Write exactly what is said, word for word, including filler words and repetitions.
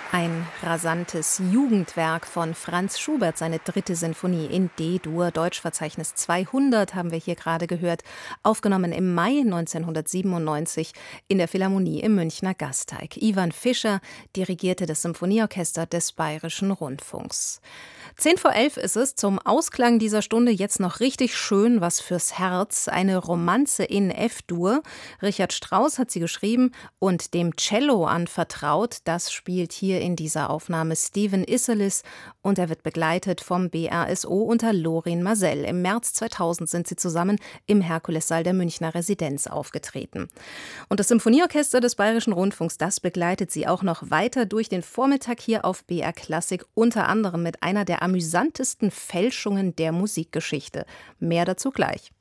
Ein rasantes Jugendwerk von Franz Schubert, seine dritte Sinfonie in D-Dur, Deutschverzeichnis zweihundert, haben wir hier gerade gehört, aufgenommen im Mai neunzehnhundertsiebenundneunzig in der Philharmonie im Münchner Gasteig. Ivan Fischer dirigierte das Symphonieorchester des Bayerischen Rundfunks. Zehn vor elf ist es, zum Ausklang dieser Stunde jetzt noch richtig schön was fürs Herz, eine Romanze in F-Dur. Richard Strauss hat sie geschrieben und dem Cello anvertraut. Das spielt hier in dieser Aufnahme Stephen Isserlis und er wird begleitet vom B R S O unter Lorin Maazel. Im März zweitausend sind sie zusammen im Herkulessaal der Münchner Residenz aufgetreten. Und das Symphonieorchester des Bayerischen Rundfunks, das begleitet sie auch noch weiter durch den Vormittag hier auf B R Klassik, unter anderem mit einer der amüsantesten Fälschungen der Musikgeschichte. Mehr dazu gleich.